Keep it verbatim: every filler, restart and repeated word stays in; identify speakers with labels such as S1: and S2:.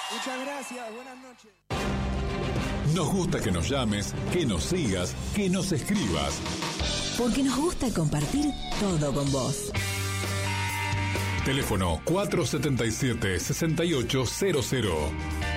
S1: Muchas gracias, buenas noches.
S2: Nos gusta que nos llames, que nos sigas, que nos escribas.
S3: Porque nos gusta compartir todo con vos.
S2: Teléfono cuatro siete siete, seis ocho cero cero.